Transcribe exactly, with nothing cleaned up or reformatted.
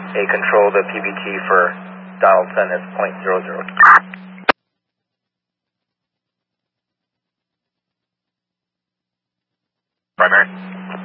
A control, the P B T for Donaldson is point zero zero. Primary.